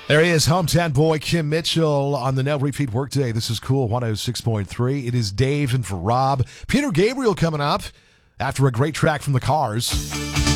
There he is, hometown boy Kim Mitchell on the Now Repeat Workday. This is Cool 106.3. It is Dave and for Rob. Peter Gabriel coming up after a great track from the Cars.